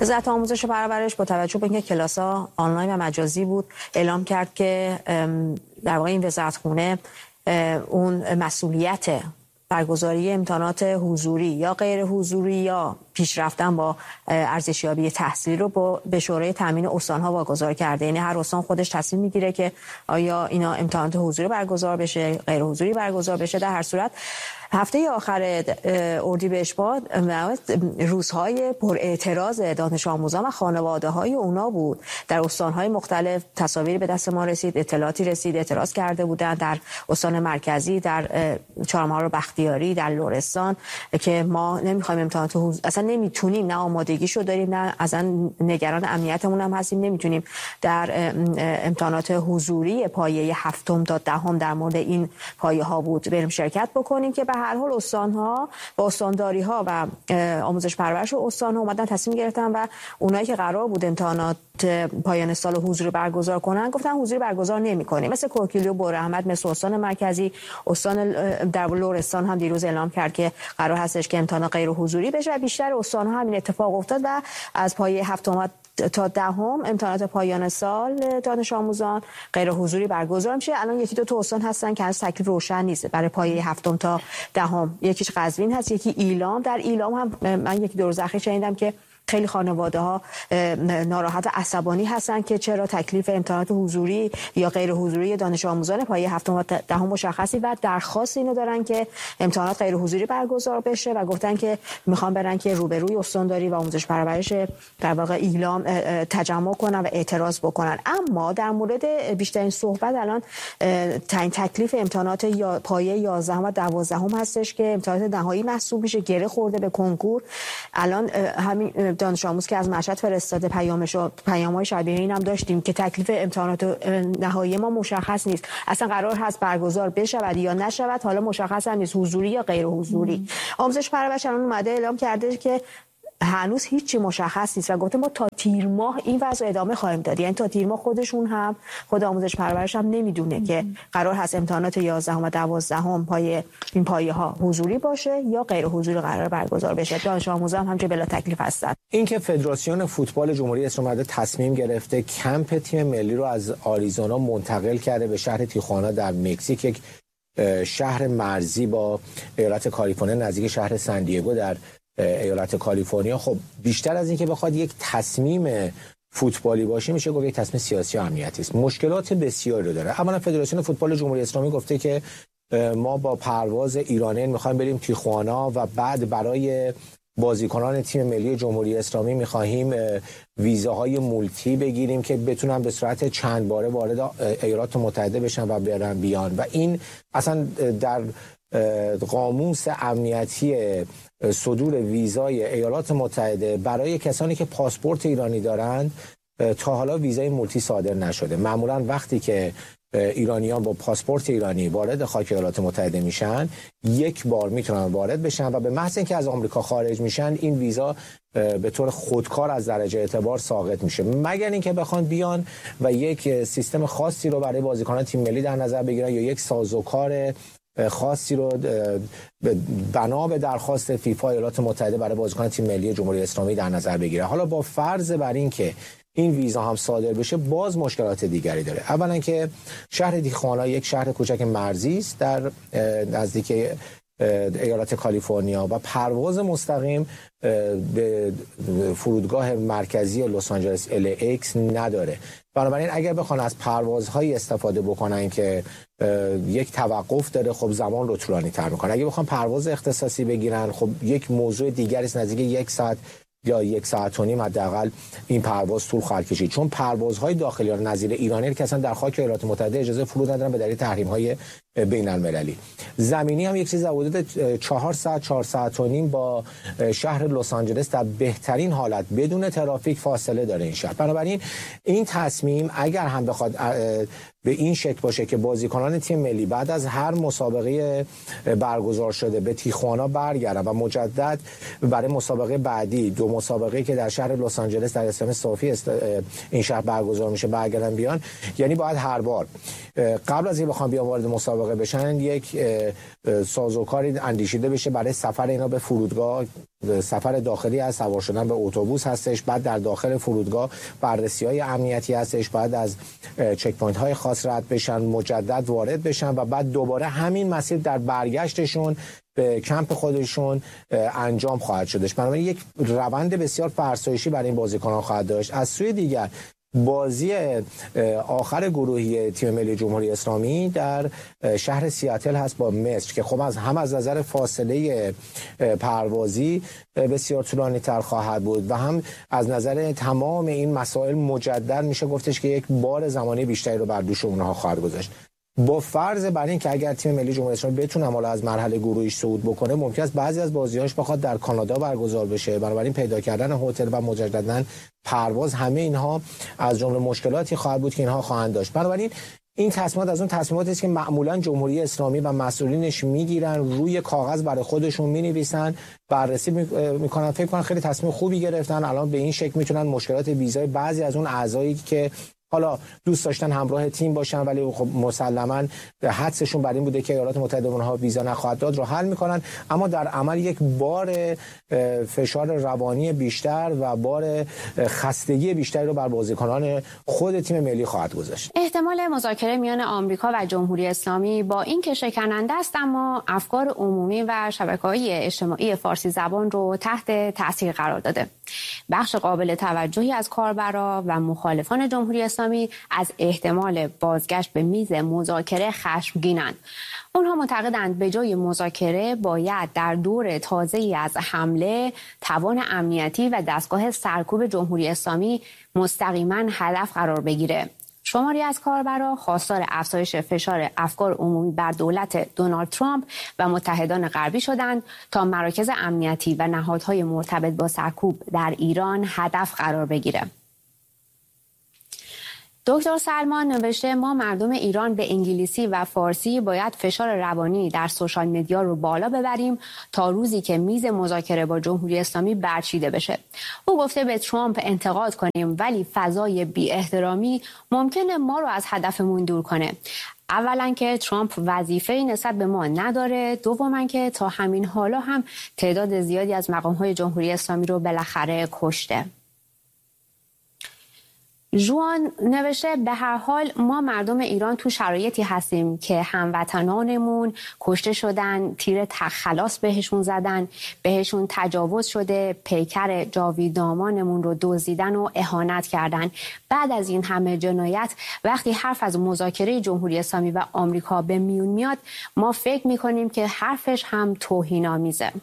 وزارت آموزش و پرورش با توجه به اینکه کلاس‌ها آنلاین و مجازی بود اعلام کرد که در واقع این وزارتخونه اون مسئولیت برگزاری امتحانات حضوری یا غیر حضوری یا پیشرفتن با ارزشیابی تحصیلی رو به شورای تامین استان‌ها واگذار کرده. یعنی هر استان خودش تصمیم میگیره که آیا اینا امتحانات حضوری برگزار بشه، غیر حضوری برگزار بشه. در هر صورت هفته آخر اردیبهشت روزهای پر اعتراض دانش آموزان و خانواده‌های اونا بود. در استان‌های مختلف تصاویری به دست ما رسید، اطلاعاتی رسید، اعتراض کرده بودند در استان مرکزی، در چهارمحال و بختیاری، در لرستان که ما نمی‌خوایم امتحانات اصلا نمیتونیم، نه آمادگیشو داریم، نه اصلا نگران امنیتمون هم هستیم، نمیتونیم در امتحانات حضوری پایه هفتم تا دهم در مورد این پایه‌ها بود بریم شرکت بکنیم که به هر حال استان‌ها با استانداری‌ها و آموزش پرورش استان‌ها اومدن تصمیم گرفتن و اونایی که قرار بود امتحانات پایان سال حضوری برگزار کنن گفتن حضوری برگزار نمی‌کنیم. مثل کوکیلو، بورحمد، مثل استان مرکزی، استان در لرستان هم دیروز اعلام کرد که قرار هستش که امتحان غیر حضوری بشه. بیشتر استان‌ها همین اتفاق افتاد و از پایه هفتم تا دهم امتحانات پایان سال دانش آموزان غیر حضوری برگزار میشه. الان یکی دو تا استان هستن که از تکلیف روشن نیست برای پایه هفتم تا دهم. یکیش قزوین هست، یکی ایلام. در ایلام هم من یکی دو روز اخیر شنیدم که خیلی خانواده‌ها ناراحت و عصبانی هستن که چرا تکلیف امتحانات حضوری یا غیر حضوری دانش آموزان پایه هفتم و دهم مشخصی و درخواست اینو دارن که امتحانات غیر حضوری برگزار بشه و گفتن که میخوان برن که روبروی استانداری و آموزش پرورش در واقع ایلام تجمع کنن و اعتراض بکنن. اما در مورد بیشترین صحبت الان تعیین تکلیف امتحانات یا پایه 11 و 12 هستش که امتحانات نهایی محسوب میشه، گره خورده به کنکور. الان همین دانش آموز که از مشهد فرستاده پیام‌های شبیه این هم داشتیم که تکلیف امتحانات نهایی ما مشخص نیست، اصلا قرار هست برگزار بشود یا نشود، حالا مشخص هم نیست حضوری یا غیر حضوری. آموزش پرورش الان اومده اعلام کرده که هنوز هیچی مشخص نیست و گفته ما تا تیر ماه این وضع ادامه خواهیم داد. یعنی تا تیر ماه خودشون هم خود آموزش پرورش هم نمیدونه که قرار هست امتحانات 11 و 12 این پایه ها حضوری باشه یا غیر حضوری قرار برگزار بشه. دانش آموزان هم که بلا تکلیف هستن. این که فدراسیون فوتبال جمهوری اسلامی تصمیم گرفته کمپ تیم ملی رو از آریزونا منتقل کرده به شهر تیخوانا در مکزیک، یک شهر مرزی با ایالت کالیفرنیا نزدیک شهر سن دیگو در ایالت کالیفرنیا. خب بیشتر از این که بخواد یک تصمیم فوتبالی باشه میشه گفت یک تصمیم سیاسی و امنیتی است. مشکلات بسیاری رو داره. اولا فدراسیون فوتبال جمهوری اسلامی گفته که ما با پرواز ایرانی میخوایم بریم تیخوانا و بعد برای بازیکنان تیم ملی جمهوری اسلامی میخواهیم ویزاهای مولتی بگیریم که بتونن به صورت چند باره وارد ایالات متحده بشن و برن بیان و این اصلا در قاموس امنیتی صدور ویزای ایالات متحده برای کسانی که پاسپورت ایرانی دارند تا حالا ویزای مولتی صادر نشده. معمولا وقتی که ایرانیان با پاسپورت ایرانی وارد خاک ایالات متحده میشن یک بار میتونن وارد بشن و به محض اینکه از آمریکا خارج میشن این ویزا به طور خودکار از درجه اعتبار ساقط میشه، مگر اینکه بخوان بیان و یک سیستم خاصی رو برای بازیکنان تیم ملی در نظر بگیرن یا یک سازوکار خاصی رو بنا به درخواست فیفا ایالات متحده برای بازیکنان تیم ملی جمهوری اسلامی در نظر بگیره. حالا با فرض بر این که این ویزا هم صادر بشه باز مشکلات دیگری داره. اولا که شهر تیخوانا یک شهر کوچک مرزی است در نزدیک ایالت کالیفرنیا و پرواز مستقیم به فرودگاه مرکزی لس آنجلس LAX نداره. بنابراین اگر بخوان از پروازهای استفاده بکنن که یک توقف داره، خب زمان رو طولانی تر میکنه. اگه بخوان پرواز اختصاصی بگیرن خب یک موضوع دیگری است، نزدیک 1 ساعت یا 1 ساعت و نیم حداقل این پرواز طول خواهد کشید، چون پروازهای داخلی نظیر ایرانی که اصلا در خاک ایالات متحده اجازه فرود ندارن به دلیل تحریم‌های بین المللی. زمینی هم یک چیز حدود 4 ساعت و نیم با شهر لس آنجلس در بهترین حالت بدون ترافیک فاصله داره این شهر. بنابراین این تصمیم اگر هم بخواد به این شکل باشه که بازیکنان تیم ملی بعد از هر مسابقه برگزار شده به تیخوانا برگردن و مجدد برای مسابقه بعدی 2 مسابقه که در شهر لس آنجلس در اسم صافی این شهر برگزار میشه برگردن بیان، یعنی باید هر بار قبل از اینکه بخوام بیان وارد مسابقه بشن یک سازوکاری اندیشیده بشه برای سفر اینا به فرودگاه سفر داخلی از سوار شدن به اتوبوس هستش، بعد در داخل فرودگاه بررسی‌های امنیتی هستش، بعد از چک پوینت‌های خاص رد بشن، مجدد وارد بشن و بعد دوباره همین مسیر در برگشتشون به کمپ خودشون انجام خواهد شدش. بنابراین یک روند بسیار فرسایشی برای این بازیکنان خواهد داشت. از سوی دیگر بازی آخر گروهی تیم ملی جمهوری اسلامی در شهر سیاتل هست با مصر که خب هم از نظر فاصله پروازی بسیار طولانی تر خواهد بود و هم از نظر تمام این مسائل مجدد میشه گفتش که یک بار زمانی بیشتری رو بر دوش اونها خواهد گذاشت. با فرض بر این که اگر تیم ملی جمهوری اسلامی بتونه حالا از مرحله گروهیش صعود بکنه، ممکن است بعضی از بازی‌هاش بخواد در کانادا برگزار بشه. بنابراین پیدا کردن هتل و مجدداً پرواز، همه اینها از جمله مشکلاتی خواهد بود که اینها خواهند داشت. بنابراین این تصمیمات از اون تصمیماتی است که معمولاً جمهوری اسلامی و مسئولینش میگیرن، روی کاغذ برای خودشون مینویسن، بررسی میکنن، فکر کنن خیلی تصمیم خوبی گرفتن، الان به این شکل میتونن مشکلات ویزای بعضی از اون اعضایی که حالا دوست داشتن همراه تیم باشن ولی خب مسلماً حدسشون بر این بوده که ایالات متحده اونها ویزا نخواهد داد رو حل میکنن، اما در عمل یک بار فشار روانی بیشتر و بار خستگی بیشتری رو بر بازیکنان خود تیم ملی خواهد گذاشت. احتمال مذاکره میان آمریکا و جمهوری اسلامی با این که شکننده است، اما افکار عمومی و شبکه‌های اجتماعی فارسی زبان رو تحت تاثیر قرار داده. بخش قابل توجهی از کاربرا و مخالفان جمهوری اسلامی از احتمال بازگشت به میز مذاکره خشمگینند. اونها معتقدند به جای مذاکره باید در دور تازه‌ای از حمله توان امنیتی و دستگاه سرکوب جمهوری اسلامی مستقیما هدف قرار بگیره. شماری از کاربرا خواستار افزایش فشار افکار عمومی بر دولت دونالد ترامپ و متحدان غربی شدند تا مراکز امنیتی و نهادهای مرتبط با سرکوب در ایران هدف قرار بگیره. دکتر سلمان نوشته ما مردم ایران به انگلیسی و فارسی باید فشار روانی در سوشال مدیا رو بالا ببریم تا روزی که میز مذاکره با جمهوری اسلامی برچیده بشه. او گفته به ترامپ انتقاد کنیم ولی فضای بی احترامی ممکنه ما رو از هدفمون دور کنه. اولا که ترامپ وظیفه‌ای نسبت به ما نداره، دوما که تا همین حالا هم تعداد زیادی از مقام‌های جمهوری اسلامی رو بالاخره کشته. جوان نوشته به هر حال ما مردم ایران تو شرایطی هستیم که هموطنانمون کشته شدن، تیر خلاص بهشون زدن، بهشون تجاوز شده، پیکر جاویدامانمون رو دزدیدن و اهانت کردن. بعد از این همه جنایت وقتی حرف از مذاکره جمهوری اسلامی و آمریکا به میون میاد، ما فکر میکنیم که حرفش هم توهین‌آمیزه.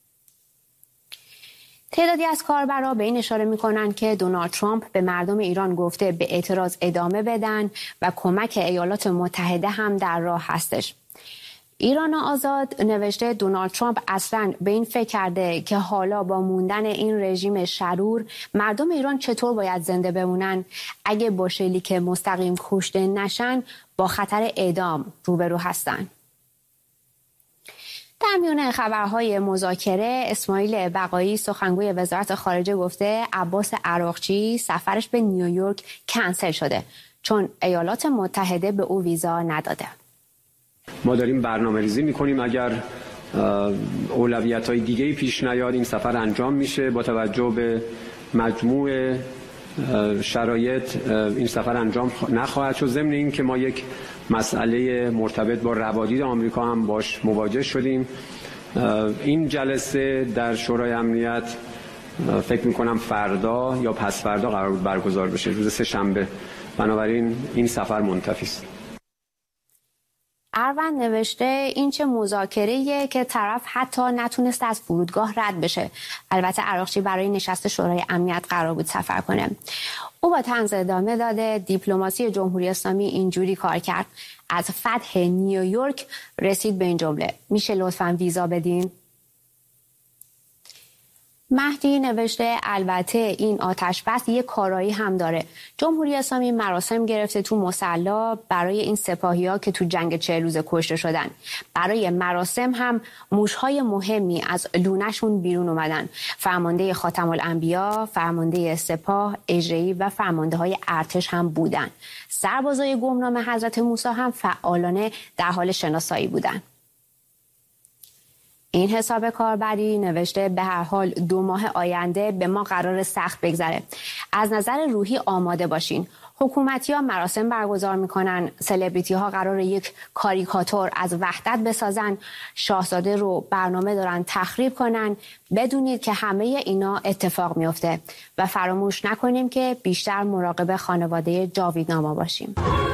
تعدادی از کاربرا به این اشاره میکنن که دونالد ترامپ به مردم ایران گفته به اعتراض ادامه بدن و کمک ایالات متحده هم در راه هستش. ایران آزاد نوشته دونالد ترامپ اصلاً به این فکر کرده که حالا با موندن این رژیم شرور مردم ایران چطور باید زنده بمونن اگه با شلیک مستقیم کشته نشن با خطر اعدام روبرو هستن. در میان خبرهای مذاکره اسماعیل بقایی سخنگوی وزارت خارجه گفته عباس عراقچی سفرش به نیویورک کنسل شده چون ایالات متحده به او ویزا نداده. ما داریم برنامه‌ریزی می‌کنیم اگر اولویت‌های دیگه‌ای پیش نیاد این سفر انجام میشه. با توجه به مجموع شرایط این سفر انجام نخواهد شد. ضمن این که ما یک مسئله مرتبط با روادید آمریکا هم باش مواجه شدیم. این جلسه در شورای امنیت فکر میکنم فردا یا پس فردا قرار بود برگزار بشه، روز سه‌شنبه. بنابراین این سفر منتفی است. اروند نوشته این چه مذاکره‌ایه که طرف حتی نتونست از فرودگاه رد بشه. البته عراقچی برای نشست شورای امنیت قرار بود سفر کنه. او با طنز ادامه داده دیپلماسی جمهوری اسلامی اینجوری کار کرد. از فتح نیویورک رسید به این جمله: میشه لطفاً ویزا بدین؟ مهدی نوشته البته این آتش بس یک کارایی هم داره. جمهوری اسلامی مراسم گرفته تو مصلی برای این سپاهی‌ها که تو جنگ 40 روزه کشته شدن. برای مراسم هم موش‌های مهمی از لونه‌شون بیرون اومدن. فرمانده خاتم الانبیا، فرمانده سپاه، اجرایی و فرمانده‌های ارتش هم بودن. سربازای گمنام حضرت موسی هم فعالانه در حال شناسایی بودن. این حساب کاربری نوشته به هر حال 2 ماه آینده به ما قرار سخت بگذره. از نظر روحی آماده باشین. حکومتی‌ها مراسم برگزار میکنن، سلبریتی‌ها قرار یک کاریکاتور از وحدت بسازن، شاهزاده رو برنامه دارن تخریب کنن. بدونید که همه اینا اتفاق میفته و فراموش نکنیم که بیشتر مراقب خانواده جاویدناما باشیم.